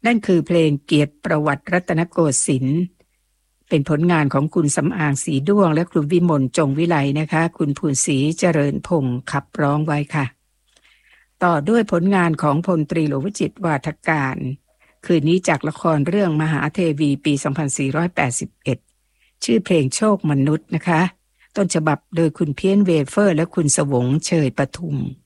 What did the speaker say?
นั่นคือเพลงเกียรติประวัติรัตนโกสินทร์เป็นผลงานของคุณสำอางสีด้วงและคุณวิมลจงวิไลนะคะคุณภูนศรีเจริญพงศ์ขับร้องไว้ค่ะต่อด้วยผลงานของพลตรีหลวงวิจิตรวาทการคืนนี้จากละครเรื่องมหาเทวีปี 2481 ชื่อเพลงโชคมนุษย์นะคะต้นฉบับโดยคุณเพี้ยนเวเฟอร์และคุณสวงเชยปทุม